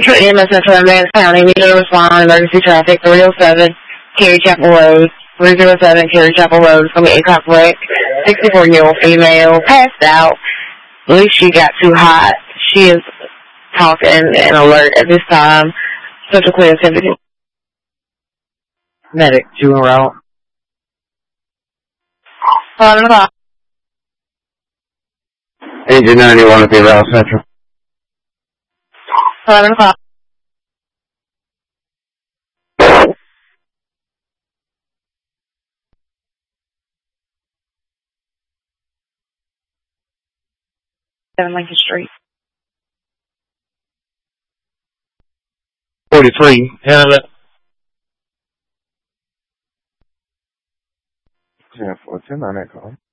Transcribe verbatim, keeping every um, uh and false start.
For E M S Central in Vance County, need to respond on emergency traffic, three oh seven Cary Chapel Road, three oh seven Cary Chapel Road, it's going to be a eight wreck, sixty-four-year-old female, passed out. I believe she got too hot. She is talking and alert at this time. Central clear activity. Medic, two en route. eleven o'clock. Engine ninety-one at the route Central. eleven o'clock. seven Lincoln Street. forty-three, handle it. ten four ten on that call.